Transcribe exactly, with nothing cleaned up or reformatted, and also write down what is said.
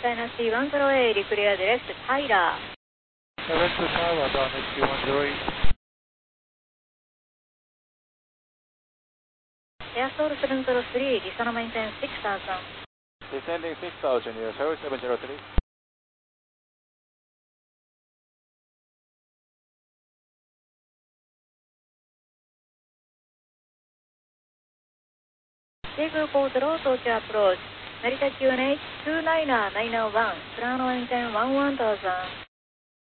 China C one zero eight, clear direct Tyler. Direct Tyler, Dynamic C one zero eight. Airsoul seven zero three, descend maintain six thousand. Descending six thousand, U S Air seven zero three. Seagull four zero, Tokyo approach. Narita Q N H two nine nine one, plan maintain one one thousand.